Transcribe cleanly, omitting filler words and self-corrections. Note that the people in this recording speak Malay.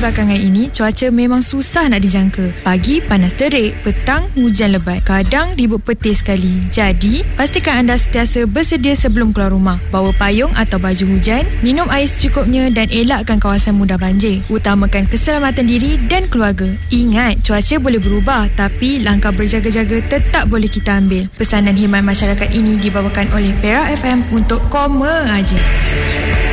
belakangan ini, cuaca memang susah nak dijangka. Pagi panas terik, petang hujan lebat, kadang ribut petir sekali. Jadi, pastikan anda sentiasa bersedia sebelum keluar rumah. Bawa payung atau baju hujan, minum air secukupnya dan elakkan kawasan mudah banjir. Utamakan keselamatan diri dan keluarga. Ingat, cuaca boleh berubah, tapi langkah berjaga-jaga tetap boleh kita ambil. Pesanan khidmat masyarakat ini dibawakan oleh Perak FM untuk Koma Aje.